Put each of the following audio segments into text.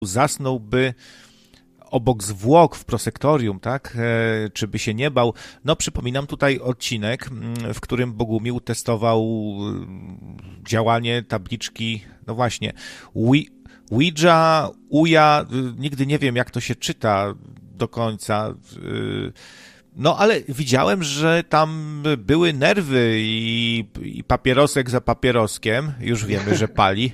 zasnąłby obok zwłok w prosektorium, tak? Czy by się nie bał? No, przypominam tutaj odcinek, w którym Bogumił testował działanie tabliczki, no właśnie, Ouija, Uja, nigdy nie wiem, jak to się czyta do końca. No, ale widziałem, że tam były nerwy i papierosek za papieroskiem. Już wiemy, że pali.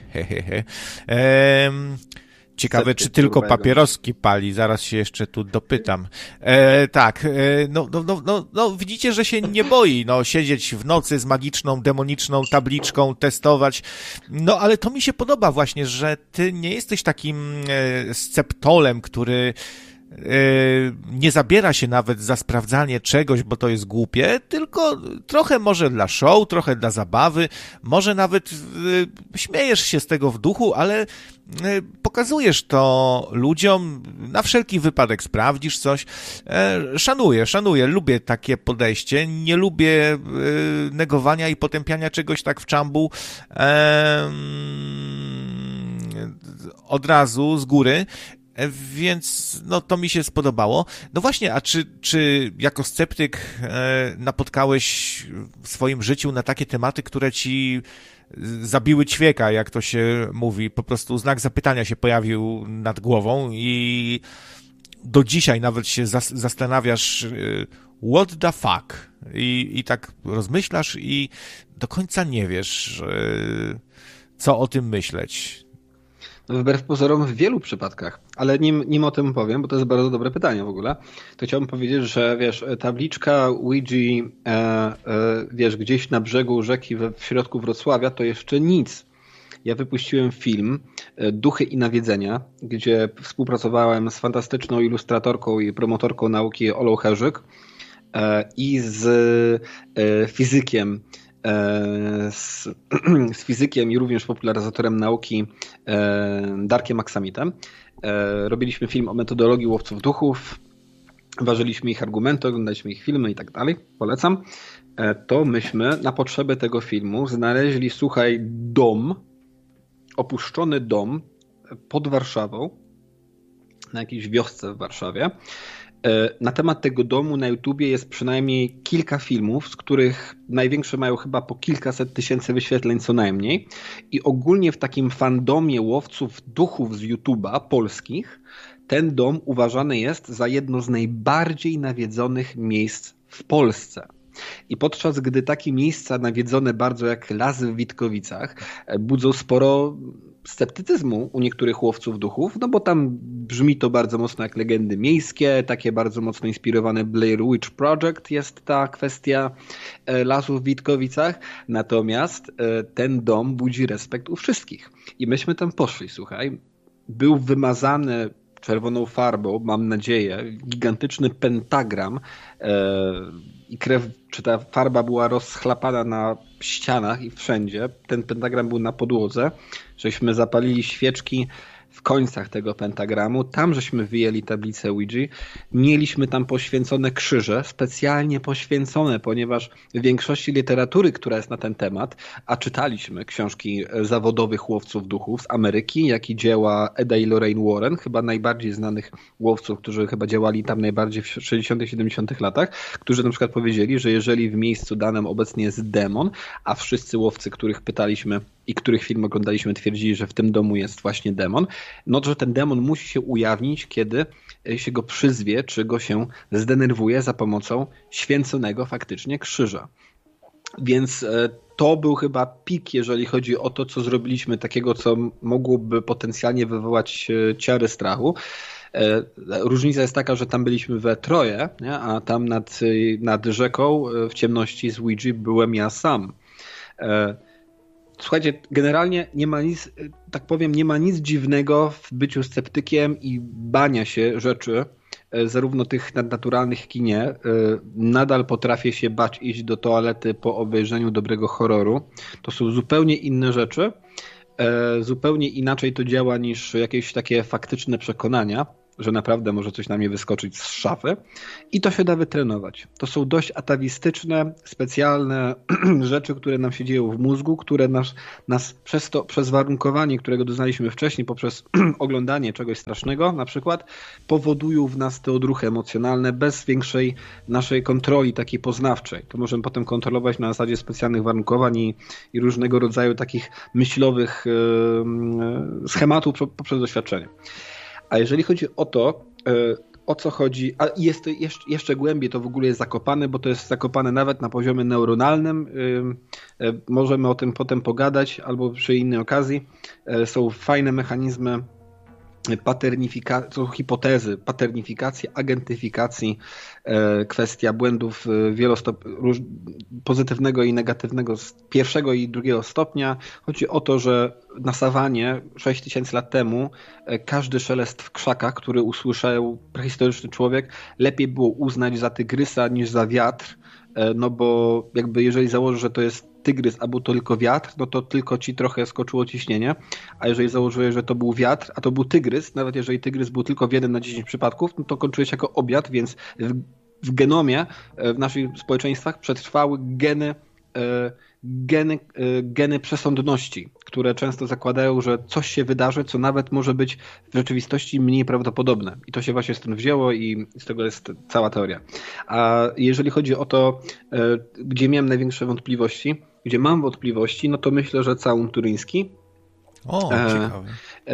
Ciekawe, czy tylko papieroski pali, zaraz się jeszcze tu dopytam. Tak, no, widzicie, że się nie boi, no, siedzieć w nocy z magiczną, demoniczną tabliczką, testować. No, ale to mi się podoba właśnie, że ty nie jesteś takim sceptolem, który nie zabiera się nawet za sprawdzanie czegoś, bo to jest głupie, tylko trochę może dla show, trochę dla zabawy, może nawet śmiejesz się z tego w duchu, ale pokazujesz to ludziom, na wszelki wypadek sprawdzisz coś. Szanuję, lubię takie podejście, nie lubię negowania i potępiania czegoś tak w czambu od razu, z góry. Więc no to mi się spodobało. No właśnie, a czy jako sceptyk napotkałeś w swoim życiu na takie tematy, które ci zabiły ćwieka, jak to się mówi? Po prostu znak zapytania się pojawił nad głową i do dzisiaj nawet się zastanawiasz what the fuck? I tak rozmyślasz i do końca nie wiesz, co o tym myśleć. Wbrew pozorom w wielu przypadkach, ale nim o tym powiem, bo to jest bardzo dobre pytanie w ogóle, to chciałbym powiedzieć, że wiesz, tabliczka Ouija, wiesz, gdzieś na brzegu rzeki w środku Wrocławia to jeszcze nic. Ja wypuściłem film Duchy i Nawiedzenia, gdzie współpracowałem z fantastyczną ilustratorką i promotorką nauki Olą Herzyk i z fizykiem, z fizykiem i również popularyzatorem nauki Darkiem Aksamitem. Robiliśmy film o metodologii łowców duchów, ważyliśmy ich argumenty, oglądaliśmy ich filmy i tak dalej. Polecam. To myśmy na potrzeby tego filmu znaleźli, słuchaj, dom, opuszczony dom pod Warszawą, na jakiejś wiosce w Warszawie. Na temat tego domu na YouTubie jest przynajmniej kilka filmów, z których największe mają chyba po kilkaset tysięcy wyświetleń co najmniej. I ogólnie w takim fandomie łowców duchów z YouTuba polskich ten dom uważany jest za jedno z najbardziej nawiedzonych miejsc w Polsce. I podczas gdy takie miejsca nawiedzone bardzo jak Las w Witkowicach budzą sporo sceptycyzmu u niektórych łowców duchów, no bo tam brzmi to bardzo mocno jak legendy miejskie, takie bardzo mocno inspirowane Blair Witch Project jest ta kwestia Lasu w Witkowicach, natomiast ten dom budzi respekt u wszystkich. I myśmy tam poszli, słuchaj, był wymazany czerwoną farbą, mam nadzieję, gigantyczny pentagram i krew, czy ta farba była rozchlapana na ścianach i wszędzie. Ten pentagram był na podłodze, żeśmy zapalili świeczki w końcach tego pentagramu. Tam żeśmy wyjęli tablicę Ouija. Mieliśmy tam poświęcone krzyże, specjalnie poświęcone, ponieważ w większości literatury, która jest na ten temat, a czytaliśmy książki zawodowych łowców duchów z Ameryki, jak i dzieła Eda i Lorraine Warren, chyba najbardziej znanych łowców, którzy chyba działali tam najbardziej w 60 70 latach, którzy na przykład powiedzieli, że jeżeli w miejscu danym obecnie jest demon, a wszyscy łowcy, których pytaliśmy i których film oglądaliśmy, twierdzili, że w tym domu jest właśnie demon, no to, że ten demon musi się ujawnić, kiedy się go przyzwie, czy go się zdenerwuje za pomocą święconego faktycznie krzyża. Więc to był chyba pik, jeżeli chodzi o to, co zrobiliśmy takiego, co mogłoby potencjalnie wywołać ciary strachu. Różnica jest taka, że tam byliśmy we troje, nie? A tam nad rzeką w ciemności z Ouija byłem ja sam. Słuchajcie, generalnie nie ma nic, tak powiem, nie ma nic dziwnego w byciu sceptykiem i bania się rzeczy, zarówno tych nadnaturalnych, jak i nie. Nadal potrafię się bać iść do toalety po obejrzeniu dobrego horroru. To są zupełnie inne rzeczy. Zupełnie inaczej to działa niż jakieś takie faktyczne przekonania. że naprawdę może coś na mnie wyskoczyć z szafy i to się da wytrenować. To są dość atawistyczne, specjalne rzeczy, które nam się dzieją w mózgu, które nas przez warunkowanie, którego doznaliśmy wcześniej, poprzez oglądanie czegoś strasznego na przykład, powodują w nas te odruchy emocjonalne bez większej naszej kontroli takiej poznawczej. To możemy potem kontrolować na zasadzie specjalnych warunkowań i różnego rodzaju takich myślowych schematów poprzez doświadczenie. A jeżeli chodzi o to, o co chodzi, a jest to jeszcze głębiej, to w ogóle jest zakopane, bo to jest zakopane nawet na poziomie neuronalnym. Możemy o tym potem pogadać albo przy innej okazji. Są fajne mechanizmy są hipotezy paterniffikacji, agentyfikacji, kwestia błędów pozytywnego i negatywnego z pierwszego i drugiego stopnia. Chodzi o to, że na sawanie 6000 lat temu każdy szelest w krzakach, który usłyszał prehistoryczny człowiek, lepiej było uznać za tygrysa niż za wiatr, no bo jakby jeżeli założysz, że to jest tygrys albo to tylko wiatr, no to tylko ci trochę skoczyło ciśnienie, a jeżeli założyłeś, że to był wiatr, a to był tygrys, nawet jeżeli tygrys był tylko w 1 na 10 przypadków, no to kończyłeś jako obiad, więc w genomie w naszych społeczeństwach przetrwały geny przesądności, które często zakładają, że coś się wydarzy, co nawet może być w rzeczywistości mniej prawdopodobne. I to się właśnie stąd wzięło i z tego jest cała teoria. A jeżeli chodzi o to, gdzie miałem największe wątpliwości, gdzie mam wątpliwości, no to myślę, że całun turyński. O, ciekawe.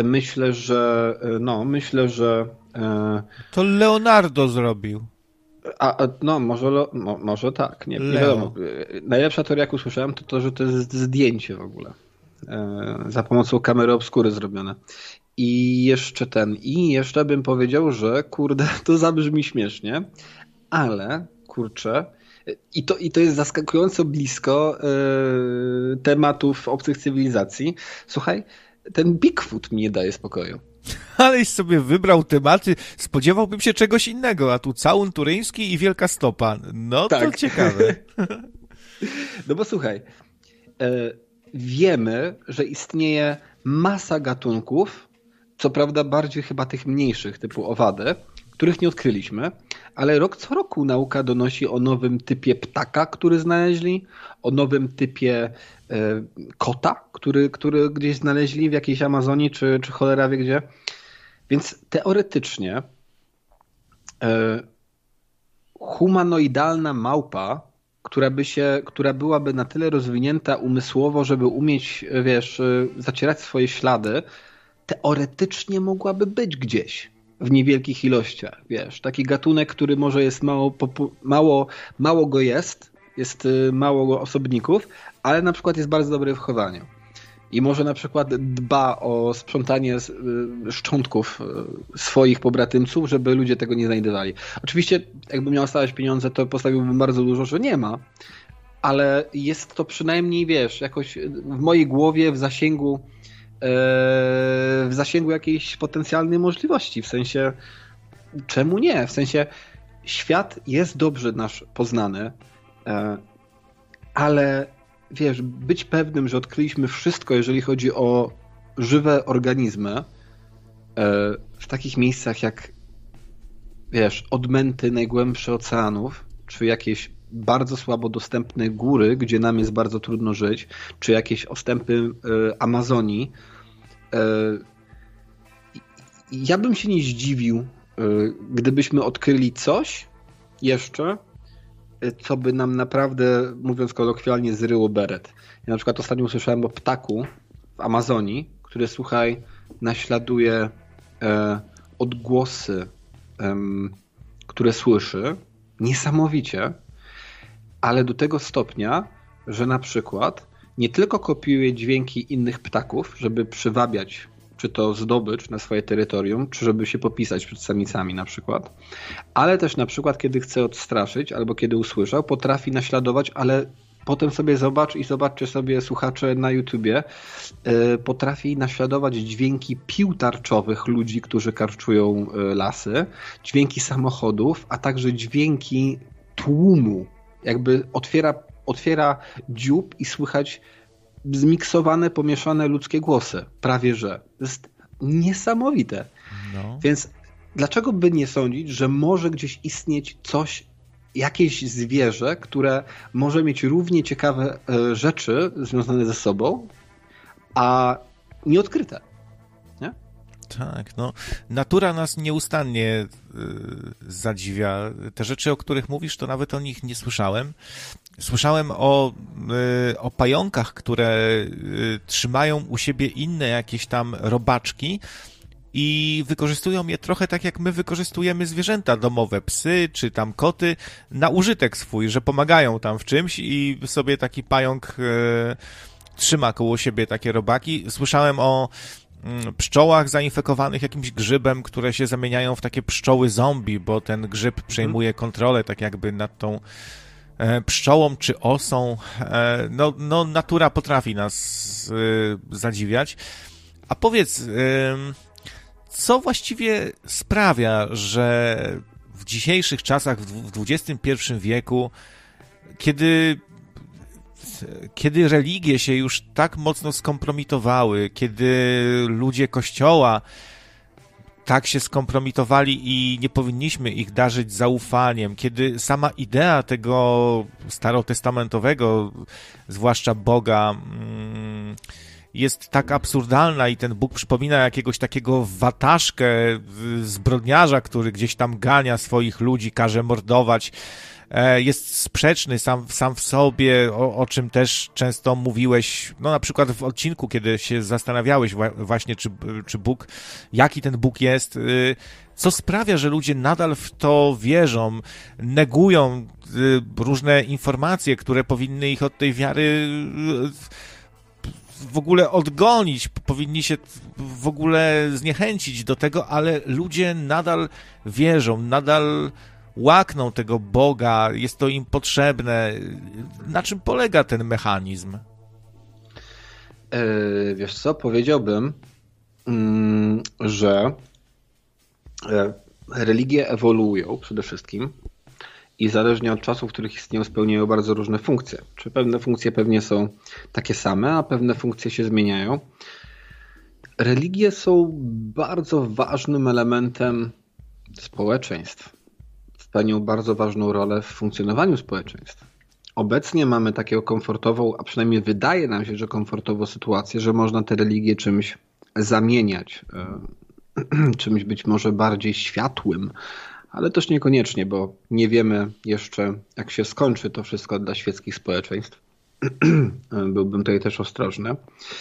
Myślę, że to Leonardo zrobił. No, może tak, nie wiadomo. Najlepsza teoria, jaką słyszałem, to, że to jest zdjęcie w ogóle. Za pomocą kamery obskury zrobione. I jeszcze bym powiedział, że kurde, to zabrzmi śmiesznie, ale kurczę, i to jest zaskakująco blisko tematów obcych cywilizacji. Słuchaj, ten Bigfoot mi nie daje spokoju. Aleś sobie wybrał tematy, spodziewałbym się czegoś innego, a tu całun turyński i wielka stopa. No tak. To ciekawe. No bo słuchaj, wiemy, że istnieje masa gatunków, co prawda bardziej chyba tych mniejszych, typu owady, których nie odkryliśmy, ale co roku nauka donosi o nowym typie ptaka, który znaleźli, o nowym typie kota, który gdzieś znaleźli w jakiejś Amazonii, czy cholera wie gdzie. Więc teoretycznie humanoidalna małpa, która byłaby na tyle rozwinięta umysłowo, żeby umieć, zacierać swoje ślady, teoretycznie mogłaby być gdzieś w niewielkich ilościach, taki gatunek, który może jest mało go jest mało osobników, ale na przykład jest bardzo dobry w chowaniu. I może na przykład dba o sprzątanie szczątków swoich pobratymców, żeby ludzie tego nie znajdowali. Oczywiście, jakbym miał stawiać pieniądze, to postawiłbym bardzo dużo, że nie ma, ale jest to przynajmniej, jakoś w mojej głowie w zasięgu jakiejś potencjalnej możliwości. W sensie, czemu nie? W sensie, świat jest dobrze nasz poznany, ale być pewnym, że odkryliśmy wszystko, jeżeli chodzi o żywe organizmy w takich miejscach jak odmęty najgłębsze oceanów, czy jakieś bardzo słabo dostępne góry, gdzie nam jest bardzo trudno żyć, czy jakieś ostępy Amazonii. Ja bym się nie zdziwił, gdybyśmy odkryli coś jeszcze, co by nam naprawdę, mówiąc kolokwialnie, zryło beret. Ja na przykład ostatnio usłyszałem o ptaku w Amazonii, który, słuchaj, naśladuje odgłosy, które słyszy, niesamowicie, ale do tego stopnia, że na przykład nie tylko kopiuje dźwięki innych ptaków, żeby przywabiać czy to zdobycz na swoje terytorium, czy żeby się popisać przed samicami na przykład, ale też na przykład kiedy chce odstraszyć albo kiedy usłyszał, potrafi naśladować, ale potem sobie zobaczcie sobie słuchacze na YouTubie, potrafi naśladować dźwięki pił tarczowych ludzi, którzy karczują lasy, dźwięki samochodów, a także dźwięki tłumu. Jakby otwiera dziób i słychać zmiksowane, pomieszane ludzkie głosy. Prawie że. To jest niesamowite. No. Więc dlaczego by nie sądzić, że może gdzieś istnieć coś, jakieś zwierzę, które może mieć równie ciekawe rzeczy związane ze sobą, a nieodkryte. Nie? Tak, no natura nas nieustannie zadziwia. Te rzeczy, o których mówisz, to nawet o nich nie słyszałem. Słyszałem o pająkach, które trzymają u siebie inne jakieś tam robaczki i wykorzystują je trochę tak, jak my wykorzystujemy zwierzęta domowe, psy czy tam koty, na użytek swój, że pomagają tam w czymś i sobie taki pająk trzyma koło siebie takie robaki. Słyszałem o pszczołach zainfekowanych jakimś grzybem, które się zamieniają w takie pszczoły zombie, bo ten grzyb przejmuje kontrolę tak jakby nad tą pszczołą czy osą. No natura potrafi nas zadziwiać. A powiedz, co właściwie sprawia, że w dzisiejszych czasach, w XXI wieku, kiedy religie się już tak mocno skompromitowały, kiedy ludzie Kościoła tak się skompromitowali i nie powinniśmy ich darzyć zaufaniem, kiedy sama idea tego starotestamentowego, zwłaszcza Boga, jest tak absurdalna i ten Bóg przypomina jakiegoś takiego wataszkę, zbrodniarza, który gdzieś tam gania swoich ludzi, każe mordować, jest sprzeczny sam w sobie, o czym też często mówiłeś, no na przykład w odcinku, kiedy się zastanawiałeś właśnie, czy Bóg, jaki ten Bóg jest, co sprawia, że ludzie nadal w to wierzą, negują różne informacje, które powinny ich od tej wiary w ogóle odgonić, powinni się w ogóle zniechęcić do tego, ale ludzie nadal wierzą, nadal łakną tego Boga, jest to im potrzebne. Na czym polega ten mechanizm? Wiesz co, powiedziałbym, że religie ewoluują przede wszystkim i zależnie od czasów, w których istnieją, spełniają bardzo różne funkcje. Czy pewne funkcje pewnie są takie same, a pewne funkcje się zmieniają. Religie są bardzo ważnym elementem społeczeństw. Spełniają bardzo ważną rolę w funkcjonowaniu społeczeństw. Obecnie mamy taką komfortową, a przynajmniej wydaje nam się, że komfortową sytuację, że można te religie czymś zamieniać, czymś być może bardziej światłym, ale też niekoniecznie, bo nie wiemy jeszcze, jak się skończy to wszystko dla świeckich społeczeństw. Byłbym tutaj też ostrożny.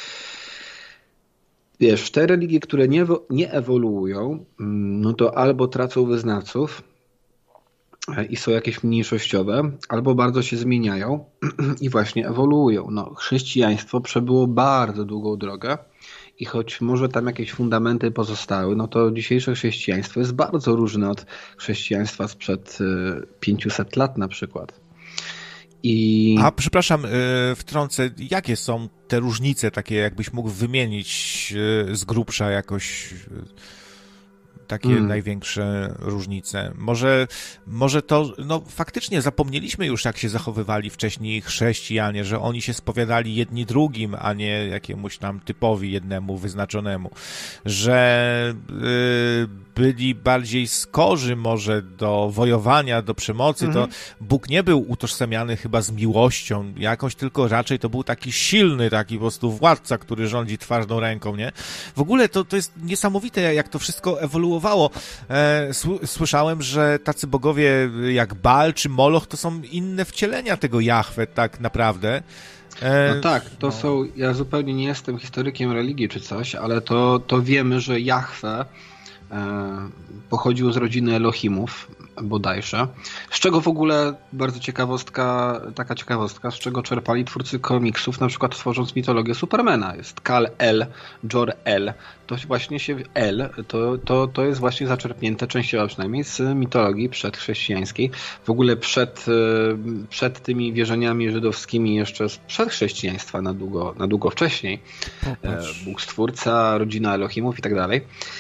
Wiesz, te religie, które nie ewoluują, no to albo tracą wyznawców i są jakieś mniejszościowe, albo bardzo się zmieniają i właśnie ewoluują. No, chrześcijaństwo przebyło bardzo długą drogę i choć może tam jakieś fundamenty pozostały, no to dzisiejsze chrześcijaństwo jest bardzo różne od chrześcijaństwa sprzed 500 lat na przykład. A przepraszam, wtrącę, jakie są te różnice takie, jakbyś mógł wymienić z grubsza jakoś takie największe różnice? Może to, no faktycznie zapomnieliśmy już, jak się zachowywali wcześniej chrześcijanie, że oni się spowiadali jedni drugim, a nie jakiemuś tam typowi jednemu wyznaczonemu, że byli bardziej skorzy może do wojowania, do przemocy, to Bóg nie był utożsamiany chyba z miłością jakąś, tylko raczej to był taki silny, taki po prostu władca, który rządzi twardą ręką, nie? W ogóle to jest niesamowite, jak to wszystko ewoluowało. Słyszałem, że tacy bogowie jak Baal czy Moloch to są inne wcielenia tego Jahwe tak naprawdę. No tak, są, ja zupełnie nie jestem historykiem religii czy coś, ale to wiemy, że Jahwe pochodził z rodziny Elohimów bodajże. Z czego w ogóle bardzo taka ciekawostka, z czego czerpali twórcy komiksów, na przykład tworząc mitologię Supermana. Jest Kal-El, Jor-El. To właśnie się to jest właśnie zaczerpnięte częściowo przynajmniej z mitologii przedchrześcijańskiej. W ogóle przed tymi wierzeniami żydowskimi jeszcze przed chrześcijaństwa na długo wcześniej. Bóg Stwórca, rodzina Elohimów i tak dalej.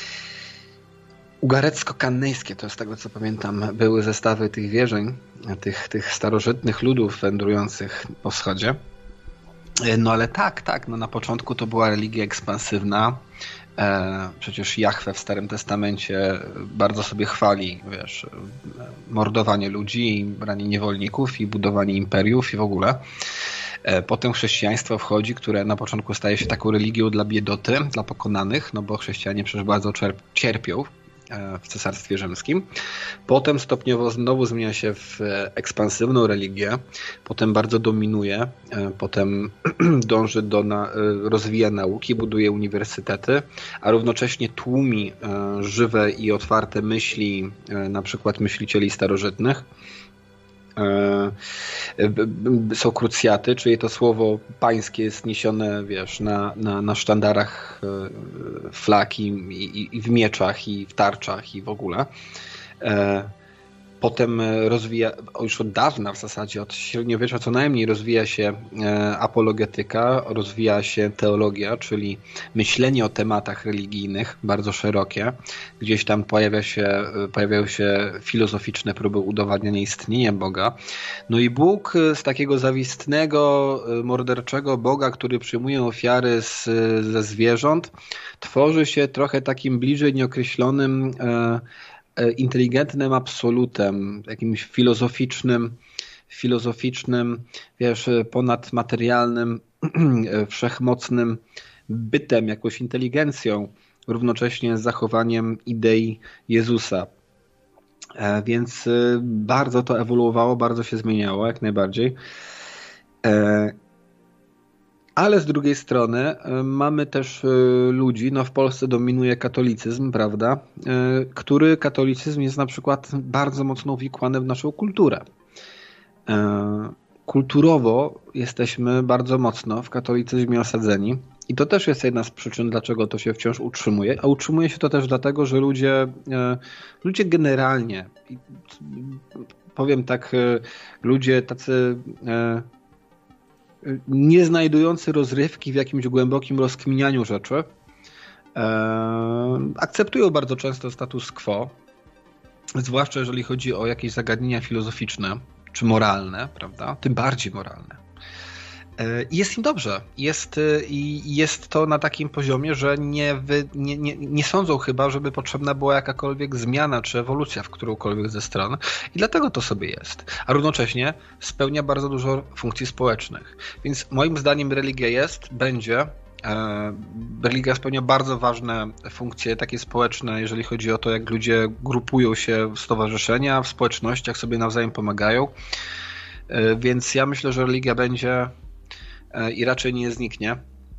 Ugarecko-kannejskie, to z tego co pamiętam, były zestawy tych wierzeń, tych starożytnych ludów wędrujących po wschodzie. No ale tak, no na początku to była religia ekspansywna, Przecież Jahwe w Starym Testamencie bardzo sobie chwali, wiesz, mordowanie ludzi, branie niewolników i budowanie imperiów i w ogóle. Potem chrześcijaństwo wchodzi, które na początku staje się taką religią dla biedoty, dla pokonanych, no bo chrześcijanie przecież bardzo cierpią w Cesarstwie Rzymskim. Potem stopniowo znowu zmienia się w ekspansywną religię, potem bardzo dominuje, potem dąży rozwija nauki, buduje uniwersytety, a równocześnie tłumi żywe i otwarte myśli, na przykład myślicieli starożytnych. Są krucjaty, czyli to słowo pańskie jest niesione, wiesz, na sztandarach flag i w mieczach, i w tarczach, i w ogóle. Potem już od dawna w zasadzie, od średniowiecza co najmniej rozwija się apologetyka, rozwija się teologia, czyli myślenie o tematach religijnych, bardzo szerokie. Gdzieś tam pojawiają się filozoficzne próby udowadniania istnienia Boga. No i Bóg z takiego zawistnego, morderczego Boga, który przyjmuje ofiary ze zwierząt, tworzy się trochę takim bliżej nieokreślonym inteligentnym absolutem, jakimś filozoficznym, wiesz, ponadmaterialnym, wszechmocnym bytem, jakąś inteligencją, równocześnie z zachowaniem idei Jezusa. Więc bardzo to ewoluowało, bardzo się zmieniało, jak najbardziej. Ale z drugiej strony mamy też ludzi, no w Polsce dominuje katolicyzm, prawda, który katolicyzm jest na przykład bardzo mocno uwikłany w naszą kulturę. Kulturowo jesteśmy bardzo mocno w katolicyzmie osadzeni i to też jest jedna z przyczyn, dlaczego to się wciąż utrzymuje, a utrzymuje się to też dlatego, że ludzie generalnie, powiem tak, ludzie tacy nie znajdujący rozrywki w jakimś głębokim rozkminianiu rzeczy, akceptują bardzo często status quo, zwłaszcza jeżeli chodzi o jakieś zagadnienia filozoficzne czy moralne, prawda? Tym bardziej moralne. I jest im dobrze. Jest to na takim poziomie, że nie sądzą chyba, żeby potrzebna była jakakolwiek zmiana czy ewolucja w którąkolwiek ze stron. I dlatego to sobie jest. A równocześnie spełnia bardzo dużo funkcji społecznych. Więc moim zdaniem religia spełnia bardzo ważne funkcje takie społeczne, jeżeli chodzi o to, jak ludzie grupują się w stowarzyszenia, w społecznościach, sobie nawzajem pomagają. Więc ja myślę, że religia będzie i raczej nie zniknie.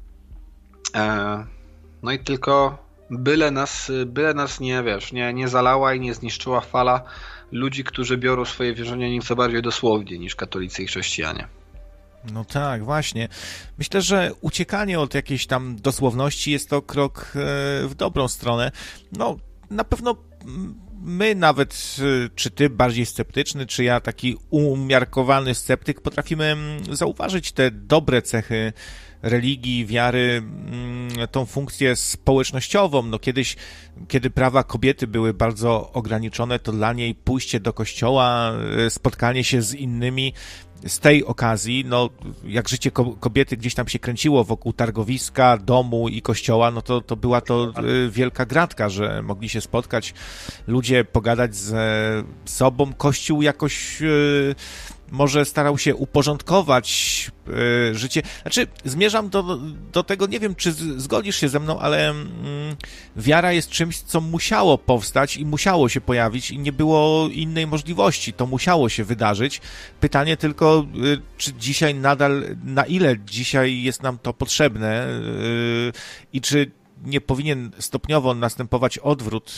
No i tylko byle nas nie zalała i nie zniszczyła fala ludzi, którzy biorą swoje wierzenia nieco bardziej dosłownie niż katolicy i chrześcijanie. No tak, właśnie. Myślę, że uciekanie od jakiejś tam dosłowności jest to krok w dobrą stronę. No, na pewno my nawet, czy ty bardziej sceptyczny, czy ja taki umiarkowany sceptyk, potrafimy zauważyć te dobre cechy religii, wiary, tą funkcję społecznościową. No kiedyś, kiedy prawa kobiety były bardzo ograniczone, to dla niej pójście do kościoła, spotkanie się z innymi z tej okazji, no jak życie kobiety gdzieś tam się kręciło wokół targowiska, domu i kościoła, no to była to wielka gratka, że mogli się spotkać ludzie, pogadać ze sobą. Kościół jakoś może starał się uporządkować życie. Znaczy, zmierzam do tego, nie wiem, czy zgodzisz się ze mną, ale wiara jest czymś, co musiało powstać i musiało się pojawić i nie było innej możliwości. To musiało się wydarzyć. Pytanie tylko, czy dzisiaj nadal, na ile dzisiaj jest nam to potrzebne i czy nie powinien stopniowo następować odwrót.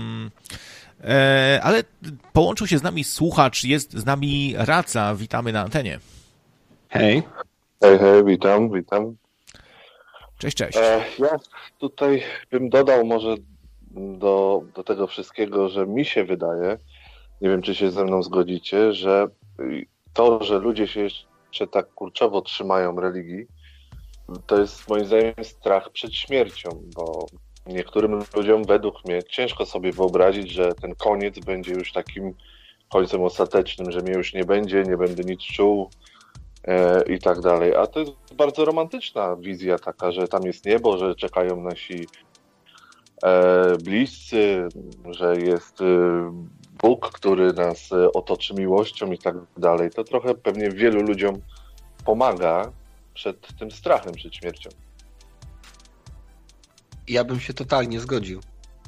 Ale połączył się z nami słuchacz, jest z nami Raca. Witamy na antenie. Hej. Hej, witam. Cześć. Ja tutaj bym dodał może do tego wszystkiego, że mi się wydaje, nie wiem, czy się ze mną zgodzicie, że to, że ludzie się jeszcze tak kurczowo trzymają religii, to jest moim zdaniem strach przed śmiercią, bo niektórym ludziom według mnie ciężko sobie wyobrazić, że ten koniec będzie już takim końcem ostatecznym, że mnie już nie będę nic czuł i tak dalej. A to jest bardzo romantyczna wizja taka, że tam jest niebo, że czekają nasi bliscy, że jest Bóg, który nas otoczy miłością i tak dalej. To trochę pewnie wielu ludziom pomaga przed tym strachem przed śmiercią. Ja bym się totalnie zgodził.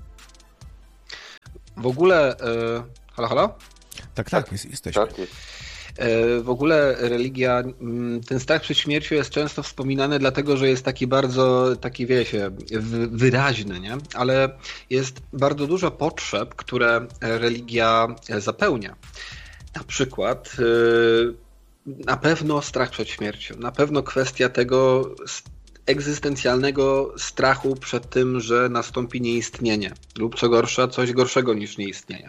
W ogóle... Halo? Tak, jesteśmy. Tak jest. W ogóle religia, ten strach przed śmiercią jest często wspominany dlatego, że jest taki bardzo, wiecie, wyraźny, nie? Ale jest bardzo dużo potrzeb, które religia zapełnia. Na przykład na pewno strach przed śmiercią, na pewno kwestia tego egzystencjalnego strachu przed tym, że nastąpi nieistnienie lub co gorsza, coś gorszego niż nieistnienie.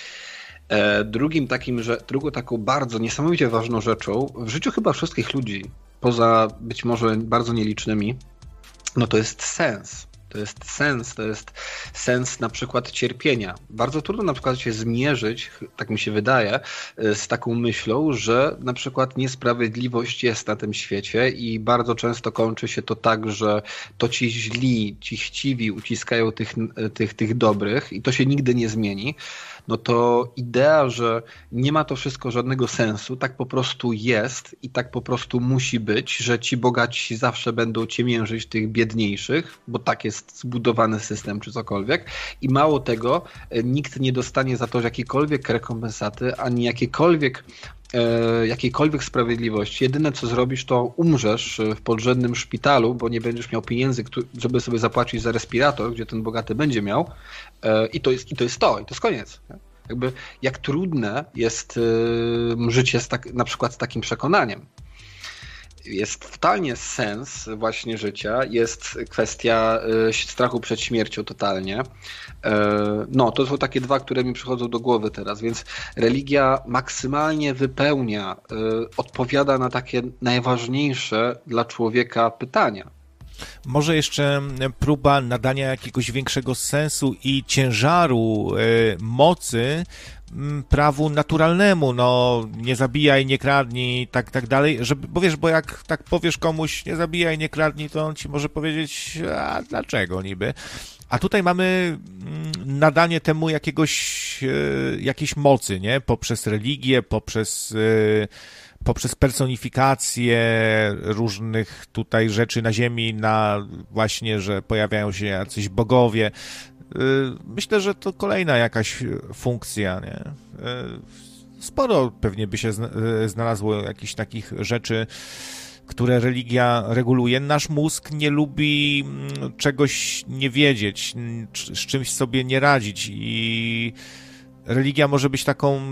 Drugą taką bardzo niesamowicie ważną rzeczą w życiu chyba wszystkich ludzi, poza być może bardzo nielicznymi, no to jest sens. To jest sens na przykład cierpienia. Bardzo trudno na przykład się zmierzyć, tak mi się wydaje, z taką myślą, że na przykład niesprawiedliwość jest na tym świecie i bardzo często kończy się to tak, że to ci źli, ci chciwi uciskają tych dobrych i to się nigdy nie zmieni. No to idea, że nie ma to wszystko żadnego sensu, tak po prostu jest i tak po prostu musi być, że ci bogaci zawsze będą ciemiężyć tych biedniejszych, bo tak jest zbudowany system czy cokolwiek i mało tego, nikt nie dostanie za to jakiejkolwiek rekompensaty, ani jakiejkolwiek sprawiedliwości. Jedyne co zrobisz, to umrzesz w podrzędnym szpitalu, bo nie będziesz miał pieniędzy, żeby sobie zapłacić za respirator, gdzie ten bogaty będzie miał i to jest koniec. Jakby jak trudne jest życie na przykład z takim przekonaniem. Jest totalnie sens właśnie życia, jest kwestia strachu przed śmiercią totalnie. No, to są takie dwa, które mi przychodzą do głowy teraz, więc religia maksymalnie wypełnia, odpowiada na takie najważniejsze dla człowieka pytania. Może jeszcze próba nadania jakiegoś większego sensu i ciężaru mocy prawu naturalnemu, no nie zabijaj, nie kradnij, tak dalej, bo jak tak powiesz komuś nie zabijaj, nie kradnij, to on ci może powiedzieć, a dlaczego niby? A tutaj mamy nadanie temu jakiejś mocy, nie? Poprzez religię, poprzez personifikację różnych tutaj rzeczy na ziemi, właśnie, że pojawiają się jacyś bogowie. Myślę, że to kolejna jakaś funkcja, nie? Sporo pewnie by się znalazło jakichś takich rzeczy, które religia reguluje. Nasz mózg nie lubi czegoś nie wiedzieć, z czymś sobie nie radzić i religia może być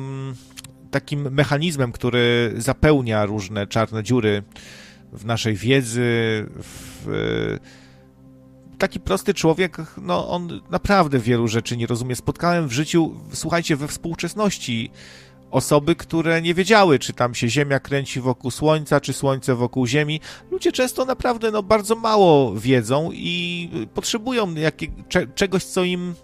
takim mechanizmem, który zapełnia różne czarne dziury w naszej wiedzy. Taki prosty człowiek, no on naprawdę wielu rzeczy nie rozumie. Spotkałem w życiu, słuchajcie, we współczesności osoby, które nie wiedziały, czy tam się Ziemia kręci wokół Słońca, czy Słońce wokół Ziemi. Ludzie często naprawdę bardzo mało wiedzą i potrzebują czegoś, co im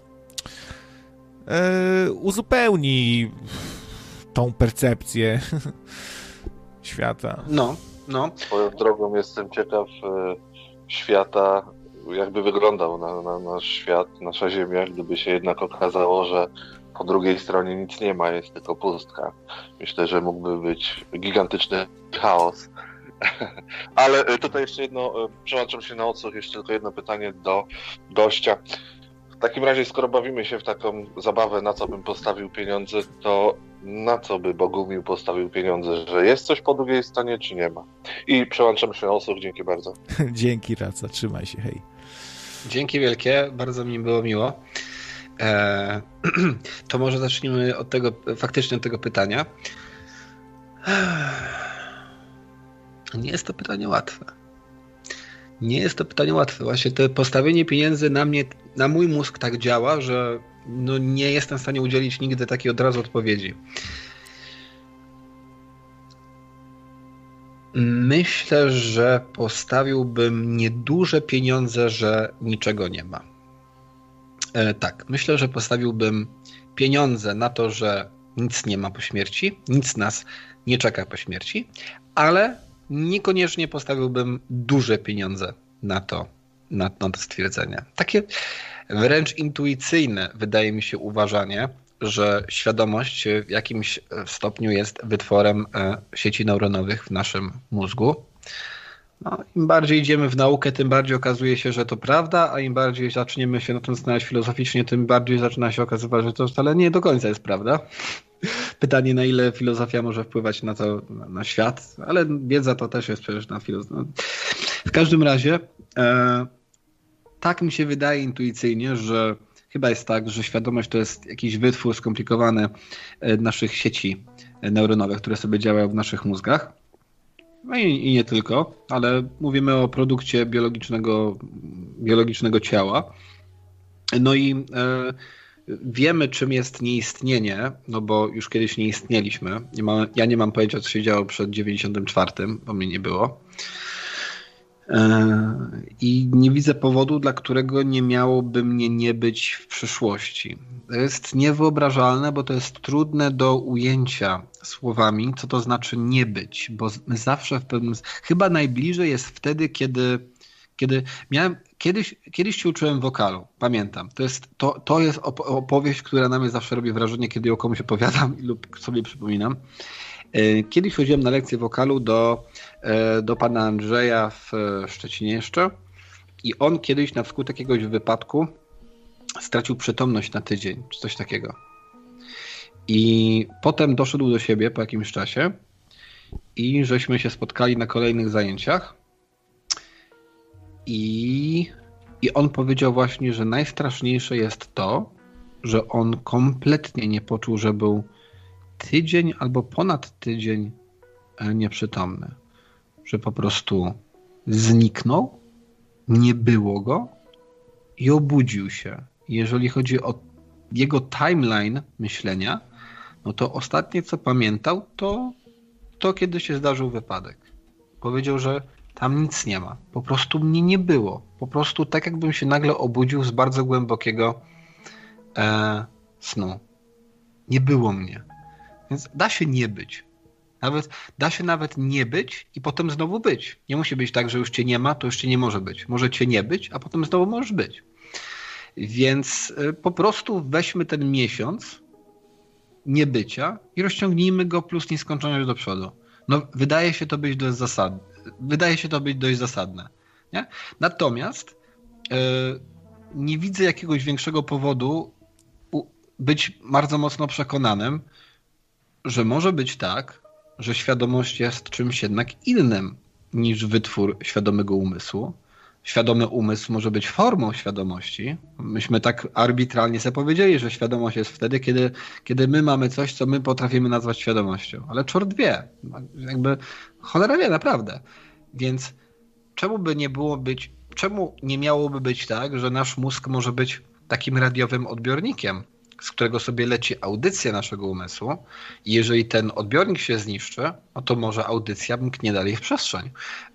uzupełni tą percepcję świata. No. Swoją drogą jestem ciekaw świata, jakby wyglądał nasz świat, nasza Ziemia, gdyby się jednak okazało, że po drugiej stronie nic nie ma, jest tylko pustka. Myślę, że mógłby być gigantyczny chaos. Ale tutaj jeszcze przełączam się na odsłuch, jeszcze tylko jedno pytanie do gościa. W takim razie, skoro bawimy się w taką zabawę, na co bym postawił pieniądze, to na co by Bogumił postawił pieniądze? Że jest coś po drugiej stronie, czy nie ma? I przełączam się na odsłuch, dzięki bardzo. Dzięki, Raca, trzymaj się, hej. Dzięki wielkie, bardzo mi było miło. To może zacznijmy od tego pytania. Nie jest to pytanie łatwe. Właśnie to postawienie pieniędzy na mój mózg tak działa, że nie jestem w stanie udzielić nigdy takiej od razu odpowiedzi. Myślę, że postawiłbym nieduże pieniądze, że niczego nie ma. Tak, myślę, że postawiłbym pieniądze na to, że nic nie ma po śmierci, nic nas nie czeka po śmierci, ale niekoniecznie postawiłbym duże pieniądze na to stwierdzenie. Takie wręcz intuicyjne wydaje mi się uważanie, że świadomość w jakimś stopniu jest wytworem sieci neuronowych w naszym mózgu. No, im bardziej idziemy w naukę, tym bardziej okazuje się, że to prawda, a im bardziej zaczniemy się na tym zastanawiać filozoficznie, tym bardziej zaczyna się okazywać, że to wcale nie do końca jest prawda. Pytanie, na ile filozofia może wpływać na to, na świat, ale wiedza to też jest przecież na filozofię. W każdym razie tak mi się wydaje intuicyjnie, że chyba jest tak, że świadomość to jest jakiś wytwór skomplikowany naszych sieci neuronowych, które sobie działają w naszych mózgach. No i nie tylko, ale mówimy o produkcie biologicznego ciała. No i wiemy, czym jest nieistnienie, no bo już kiedyś nie istnieliśmy. Ja nie mam pojęcia, co się działo przed 94, bo mnie nie było. I nie widzę powodu, dla którego nie miałoby mnie nie być w przyszłości. To jest niewyobrażalne, bo to jest trudne do ujęcia słowami, co to znaczy nie być, bo my zawsze w pewnym... Chyba najbliżej jest wtedy, kiedy miałem... Kiedyś się uczyłem wokalu, pamiętam. To jest opowieść, która na mnie zawsze robi wrażenie, kiedy ją komuś opowiadam lub sobie przypominam. Kiedyś chodziłem na lekcję wokalu do pana Andrzeja w Szczecinie jeszcze i on kiedyś na wskutek jakiegoś wypadku stracił przytomność na tydzień, czy coś takiego. I potem doszedł do siebie po jakimś czasie i żeśmy się spotkali na kolejnych zajęciach i on powiedział właśnie, że najstraszniejsze jest to, że on kompletnie nie poczuł, że był tydzień albo ponad tydzień nieprzytomny. Że po prostu zniknął, nie było go i obudził się. Jeżeli chodzi o jego timeline myślenia, no to ostatnie co pamiętał, to kiedy się zdarzył wypadek. Powiedział, że tam nic nie ma. Po prostu mnie nie było. Po prostu tak jakbym się nagle obudził z bardzo głębokiego snu. Nie było mnie. Więc da się nie być. Da się nawet nie być i potem znowu być. Nie musi być tak, że już cię nie ma, to już cię nie może być. Może cię nie być, a potem znowu możesz być. Więc po prostu weźmy ten miesiąc niebycia i rozciągnijmy go plus nieskończoność do przodu. No, wydaje się to być dość zasadne. Nie? Natomiast nie widzę jakiegoś większego powodu być bardzo mocno przekonanym, że może być tak, że świadomość jest czymś jednak innym niż wytwór świadomego umysłu. Świadomy umysł może być formą świadomości. Myśmy tak arbitralnie sobie powiedzieli, że świadomość jest wtedy, kiedy my mamy coś, co my potrafimy nazwać świadomością. Ale czort wie. Jakby cholera wie, naprawdę. Więc czemu nie miałoby być tak, że nasz mózg może być takim radiowym odbiornikiem, z którego sobie leci audycja naszego umysłu i jeżeli ten odbiornik się zniszczy, no to może audycja mknie dalej w przestrzeń.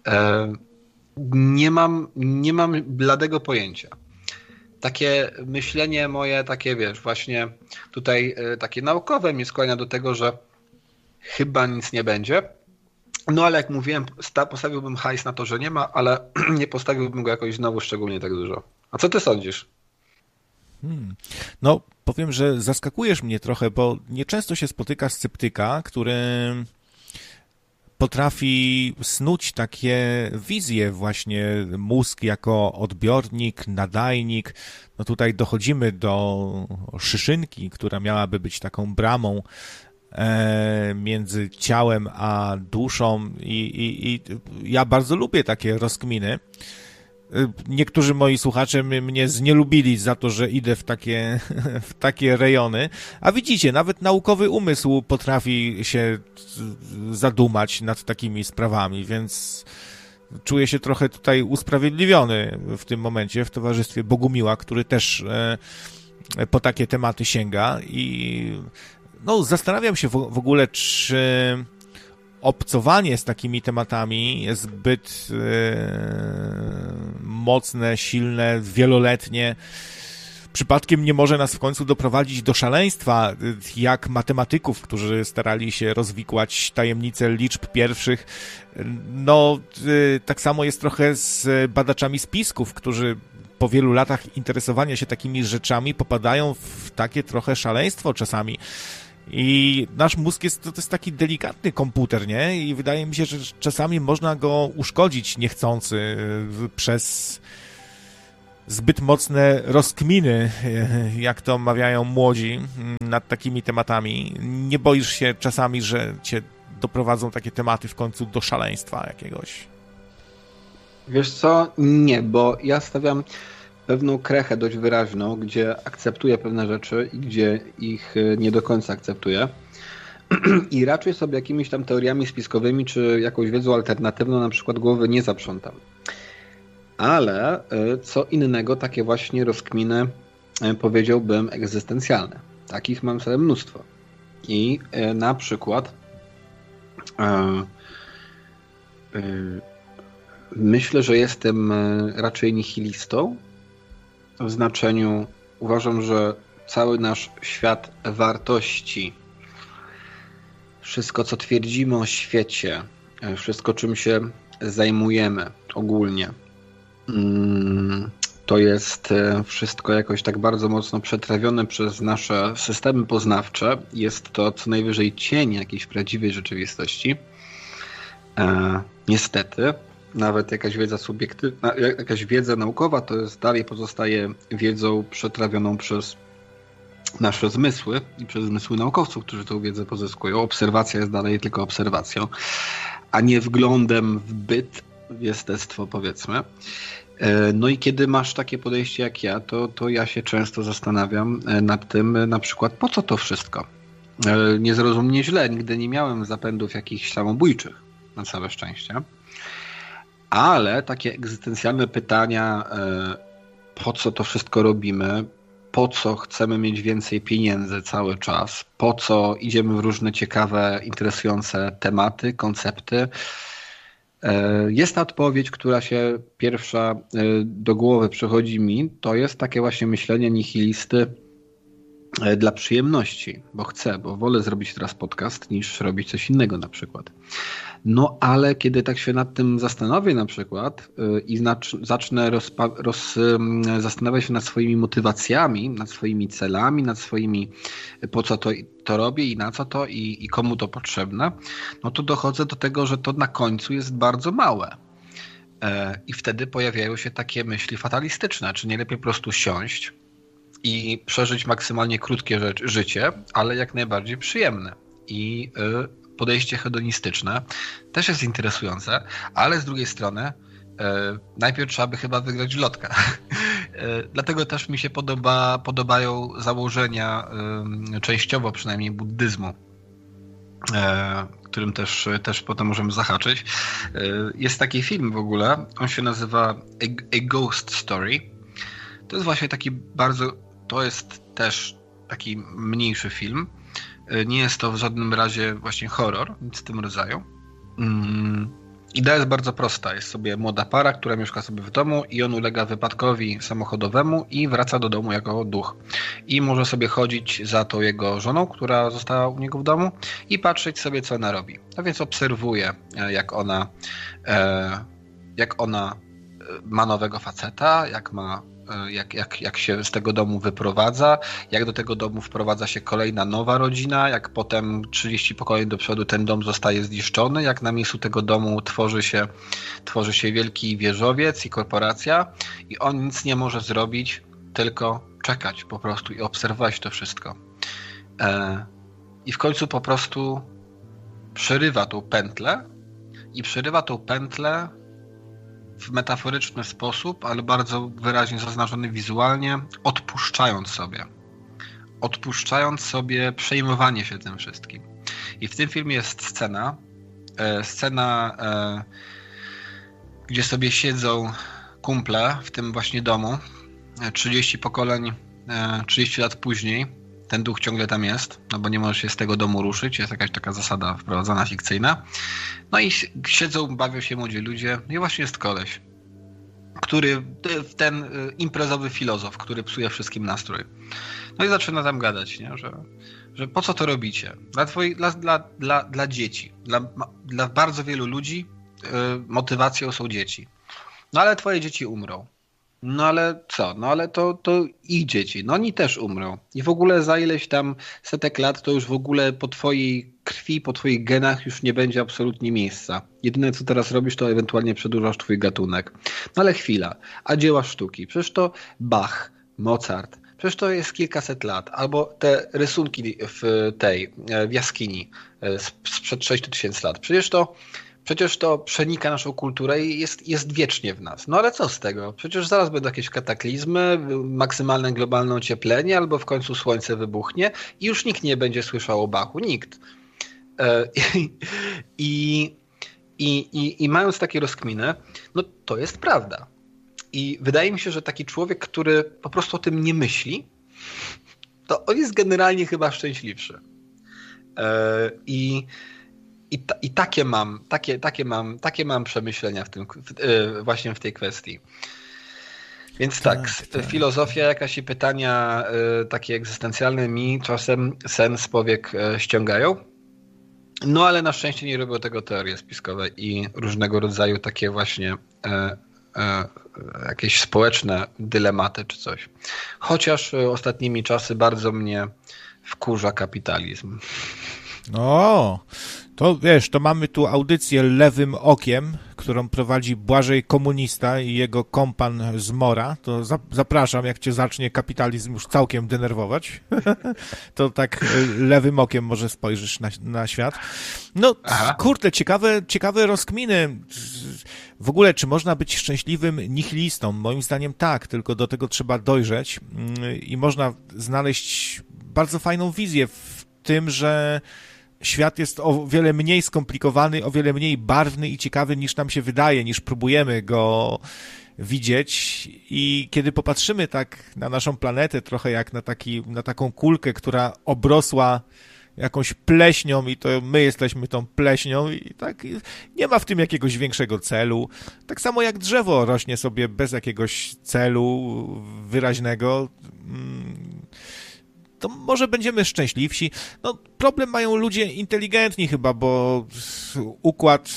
Nie mam bladego pojęcia. Takie myślenie moje, takie wiesz, właśnie tutaj takie naukowe mnie skłania do tego, że chyba nic nie będzie. No ale jak mówiłem, postawiłbym hajs na to, że nie ma, ale nie postawiłbym go jakoś znowu szczególnie tak dużo. A co ty sądzisz? No, powiem, że zaskakujesz mnie trochę, bo nieczęsto się spotyka sceptyka, który potrafi snuć takie wizje właśnie mózg jako odbiornik, nadajnik. No tutaj dochodzimy do szyszynki, która miałaby być taką bramą między ciałem a duszą i ja bardzo lubię takie rozkminy. Niektórzy moi słuchacze mnie znielubili za to, że idę w takie rejony, a widzicie, nawet naukowy umysł potrafi się zadumać nad takimi sprawami, więc czuję się trochę tutaj usprawiedliwiony w tym momencie w towarzystwie Bogumiła, który też po takie tematy sięga i no, zastanawiam się w ogóle, czy obcowanie z takimi tematami jest zbyt mocne, silne, wieloletnie. Przypadkiem nie może nas w końcu doprowadzić do szaleństwa, jak matematyków, którzy starali się rozwikłać tajemnice liczb pierwszych. No, tak samo jest trochę z badaczami spisków, którzy po wielu latach interesowania się takimi rzeczami popadają w takie trochę szaleństwo czasami. I nasz mózg to jest taki delikatny komputer, nie? I wydaje mi się, że czasami można go uszkodzić niechcący przez zbyt mocne rozkminy, jak to mawiają młodzi, nad takimi tematami. Nie boisz się czasami, że cię doprowadzą takie tematy w końcu do szaleństwa jakiegoś? Wiesz co? Nie, bo ja stawiam pewną krechę dość wyraźną, gdzie akceptuję pewne rzeczy i gdzie ich nie do końca akceptuję. I raczej sobie jakimiś tam teoriami spiskowymi czy jakąś wiedzą alternatywną na przykład głowy nie zaprzątam. Ale co innego takie właśnie rozkminy, powiedziałbym, egzystencjalne. Takich mam sobie mnóstwo. I na przykład myślę, że jestem raczej nihilistą. W znaczeniu uważam, że cały nasz świat wartości, wszystko co twierdzimy o świecie, wszystko czym się zajmujemy ogólnie, to jest wszystko jakoś tak bardzo mocno przetrawione przez nasze systemy poznawcze. Jest to co najwyżej cień jakiejś prawdziwej rzeczywistości. Niestety, nawet jakaś wiedza subiektywna, jakaś wiedza naukowa to jest dalej pozostaje wiedzą przetrawioną przez nasze zmysły i przez zmysły naukowców, którzy tę wiedzę pozyskują. Obserwacja jest dalej tylko obserwacją, a nie wglądem w byt, w jestestwo, powiedzmy. No i kiedy masz takie podejście jak ja, to ja się często zastanawiam nad tym, na przykład po co to wszystko. Nie zrozum mnie źle, nigdy nie miałem zapędów jakichś samobójczych, na całe szczęście. Ale takie egzystencjalne pytania, po co to wszystko robimy, po co chcemy mieć więcej pieniędzy cały czas, po co idziemy w różne ciekawe, interesujące tematy, koncepty. Jest ta odpowiedź, która się pierwsza do głowy przychodzi mi, to jest takie właśnie myślenie nihilisty dla przyjemności, bo wolę zrobić teraz podcast niż robić coś innego na przykład. No ale kiedy tak się nad tym zastanowię na przykład i zacznę zastanawiać się nad swoimi motywacjami, nad swoimi celami, nad swoimi po co to robię i na co to i komu to potrzebne, no to dochodzę do tego, że to na końcu jest bardzo małe. I wtedy pojawiają się takie myśli fatalistyczne, czy nie lepiej po prostu siąść i przeżyć maksymalnie krótkie życie, ale jak najbardziej przyjemne. I podejście hedonistyczne też jest interesujące, ale z drugiej strony najpierw trzeba by chyba wygrać w lotka. Dlatego też mi się podobają założenia częściowo przynajmniej buddyzmu, którym też potem możemy zahaczyć. Jest taki film w ogóle, on się nazywa A Ghost Story. To jest właśnie to jest też taki mniejszy film. Nie jest to w żadnym razie właśnie horror, nic w tym rodzaju. Idea jest bardzo prosta. Jest sobie młoda para, która mieszka sobie w domu i on ulega wypadkowi samochodowemu i wraca do domu jako duch. I może sobie chodzić za tą jego żoną, która została u niego w domu i patrzeć sobie, co ona robi. No więc obserwuje, jak ona ma nowego faceta, jak się z tego domu wyprowadza, jak do tego domu wprowadza się kolejna nowa rodzina, jak potem 30 pokoleń do przodu ten dom zostaje zniszczony, jak na miejscu tego domu tworzy się wielki wieżowiec i korporacja i on nic nie może zrobić, tylko czekać po prostu i obserwować to wszystko. I w końcu po prostu przerywa tą pętlę w metaforyczny sposób, ale bardzo wyraźnie zaznaczony wizualnie, odpuszczając sobie przejmowanie się tym wszystkim. I w tym filmie jest scena, gdzie sobie siedzą kumple w tym właśnie domu, 30 pokoleń, 30 lat później, ten duch ciągle tam jest, no bo nie może się z tego domu ruszyć, jest jakaś taka zasada wprowadzona fikcyjna. No i siedzą, bawią się młodzi ludzie, no i właśnie jest koleś, ten imprezowy filozof, który psuje wszystkim nastrój. No i zaczyna tam gadać, nie? Że po co to robicie? Dla dzieci. Dla bardzo wielu ludzi motywacją są dzieci. No ale twoje dzieci umrą. No ale co? No ale to ich dzieci. No oni też umrą. I w ogóle za ileś tam setek lat to już w ogóle po twojej krwi, po twoich genach już nie będzie absolutnie miejsca. Jedyne co teraz robisz to ewentualnie przedłużasz twój gatunek. No ale chwila. A dzieła sztuki? Przecież to Bach, Mozart. Przecież to jest kilkaset lat. Albo te rysunki w jaskini sprzed 6000 lat. Przecież to przenika naszą kulturę i jest wiecznie w nas. No ale co z tego? Przecież zaraz będą jakieś kataklizmy, maksymalne globalne ocieplenie, albo w końcu słońce wybuchnie i już nikt nie będzie słyszał o Bachu. Nikt. I mając takie rozkminy, no to jest prawda. I wydaje mi się, że taki człowiek, który po prostu o tym nie myśli, to on jest generalnie chyba szczęśliwszy. I takie mam przemyślenia właśnie w tej kwestii. Więc tak, filozofia jakaś i pytania takie egzystencjalne mi czasem sen z powiek ściągają. No ale na szczęście nie robią tego teorie spiskowe i różnego rodzaju takie właśnie jakieś społeczne dylematy czy coś. Chociaż ostatnimi czasy bardzo mnie wkurza kapitalizm. No, to wiesz, to mamy tu audycję Lewym Okiem, którą prowadzi Błażej Komunista i jego kompan Zmora. To zapraszam, jak cię zacznie kapitalizm już całkiem denerwować, to tak lewym okiem może spojrzysz na świat. No, kurde, ciekawe rozkminy. W ogóle, czy można być szczęśliwym nihilistą? Moim zdaniem tak, tylko do tego trzeba dojrzeć i można znaleźć bardzo fajną wizję w tym, że świat jest o wiele mniej skomplikowany, o wiele mniej barwny i ciekawy niż nam się wydaje, niż próbujemy go widzieć. I kiedy popatrzymy tak na naszą planetę, trochę jak na taką kulkę, która obrosła jakąś pleśnią i to my jesteśmy tą pleśnią i tak nie ma w tym jakiegoś większego celu. Tak samo jak drzewo rośnie sobie bez jakiegoś celu wyraźnego, to może będziemy szczęśliwsi. No, problem mają ludzie inteligentni chyba, bo układ,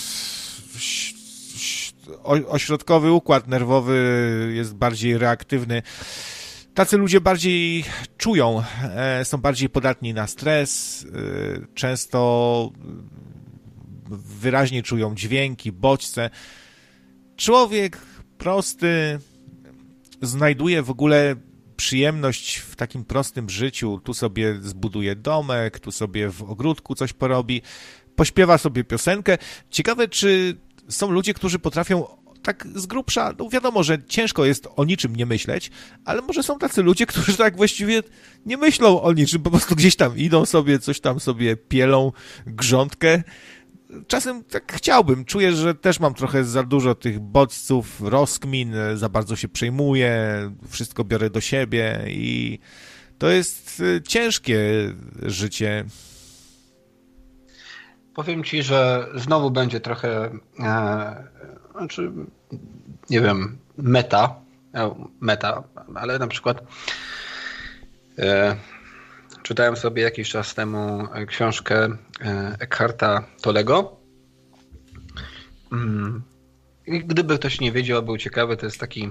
ośrodkowy układ nerwowy jest bardziej reaktywny. Tacy ludzie bardziej czują, są bardziej podatni na stres, często wyraźnie czują dźwięki, bodźce. Człowiek prosty znajduje w ogóle przyjemność w takim prostym życiu. Tu sobie zbuduje domek, tu sobie w ogródku coś porobi, pośpiewa sobie piosenkę. Ciekawe, czy są ludzie, którzy potrafią tak z grubsza, no wiadomo, że ciężko jest o niczym nie myśleć, ale może są tacy ludzie, którzy tak właściwie nie myślą o niczym, po prostu gdzieś tam idą sobie, coś tam sobie pielą, grządkę. Czasem tak chciałbym, czuję, że też mam trochę za dużo tych bodźców, rozkmin, za bardzo się przejmuję, wszystko biorę do siebie i to jest ciężkie życie. Powiem ci, że znowu będzie trochę, nie wiem, meta, ale na przykład czytałem sobie jakiś czas temu książkę Eckharta Tollego. Gdyby ktoś nie wiedział, a był ciekawy, to jest taki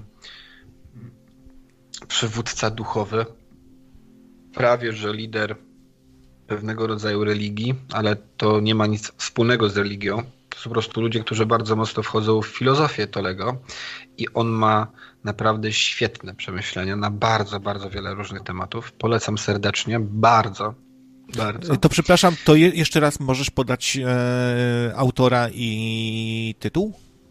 przywódca duchowy, prawie że lider pewnego rodzaju religii, ale to nie ma nic wspólnego z religią. To są po prostu ludzie, którzy bardzo mocno wchodzą w filozofię Tollego i on ma naprawdę świetne przemyślenia na bardzo, bardzo wiele różnych tematów. Polecam serdecznie, bardzo. To przepraszam, to jeszcze raz możesz podać autora i tytuł?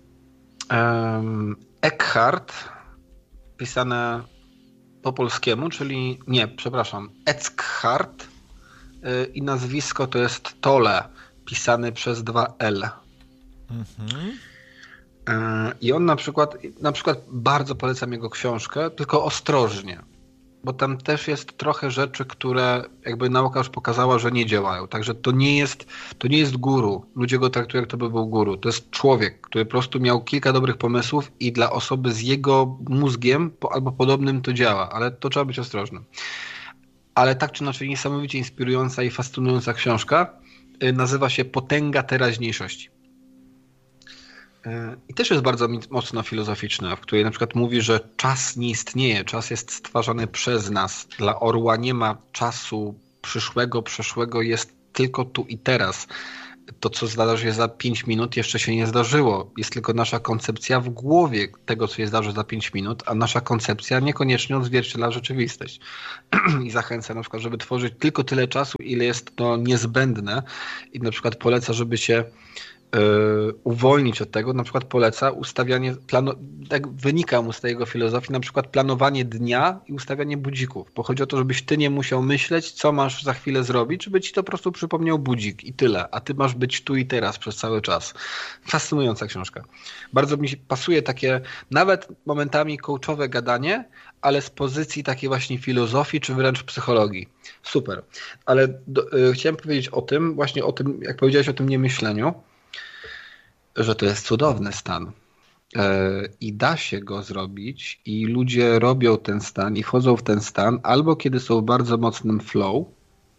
Eckhart, pisane po polskiemu, czyli Eckhart i nazwisko to jest Tolle, pisany przez 2 L. Mhm. I on na przykład bardzo polecam jego książkę, tylko ostrożnie, bo tam też jest trochę rzeczy, które jakby nauka już pokazała, że nie działają. Także to nie jest guru. Ludzie go traktują, jak to by był guru. To jest człowiek, który po prostu miał kilka dobrych pomysłów i dla osoby z jego mózgiem albo podobnym to działa, ale to trzeba być ostrożnym. Ale tak czy inaczej niesamowicie inspirująca i fascynująca książka nazywa się Potęga teraźniejszości. I też jest bardzo mocno filozoficzna, w której na przykład mówi, że czas nie istnieje, czas jest stwarzany przez nas. Dla orła nie ma czasu przyszłego, przeszłego, jest tylko tu i teraz. To, co zdarzy się za 5 minut, jeszcze się nie zdarzyło. Jest tylko nasza koncepcja w głowie tego, co się zdarzy za 5 minut, a nasza koncepcja niekoniecznie odzwierciedla rzeczywistość. I zachęca na przykład, żeby tworzyć tylko tyle czasu, ile jest to niezbędne i na przykład poleca, żeby się uwolnić od tego, na przykład poleca ustawianie, tak wynika mu z tej jego filozofii, na przykład planowanie dnia i ustawianie budzików, bo chodzi o to, żebyś ty nie musiał myśleć, co masz za chwilę zrobić, żeby ci to po prostu przypomniał budzik i tyle, a ty masz być tu i teraz przez cały czas. Fascynująca książka. Bardzo mi pasuje takie, nawet momentami coachowe gadanie, ale z pozycji takiej właśnie filozofii, czy wręcz psychologii. Super. Ale chciałem powiedzieć o tym, właśnie o tym, jak powiedziałeś o tym niemyśleniu, że to jest cudowny stan i da się go zrobić i ludzie robią ten stan i wchodzą w ten stan albo kiedy są w bardzo mocnym flow,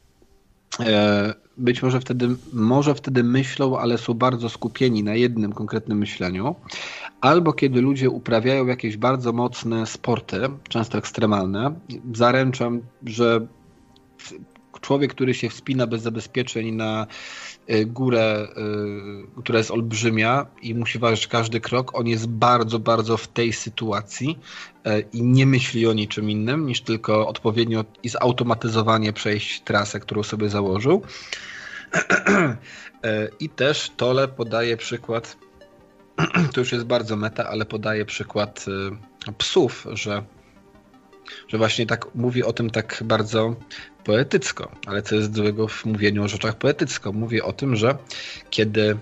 być może wtedy myślą, ale są bardzo skupieni na jednym konkretnym myśleniu, albo kiedy ludzie uprawiają jakieś bardzo mocne sporty, często ekstremalne. Zaręczam, że człowiek, który się wspina bez zabezpieczeń na górę, która jest olbrzymia i musi ważyć każdy krok, on jest bardzo, bardzo w tej sytuacji i nie myśli o niczym innym niż tylko odpowiednio i zautomatyzowanie przejść trasę, którą sobie założył. I też Tolle podaje przykład, to już jest bardzo meta, ale podaje przykład psów, że właśnie tak mówi o tym tak bardzo poetycko, ale co jest złego w mówieniu o rzeczach poetycko? Mówię o tym, że kiedy